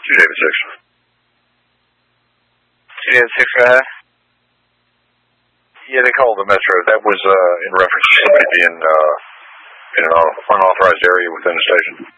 David 6. 2 David 6, go ahead. Yeah, they called the Metro. That was in reference to somebody being in an unauthorized area within the station.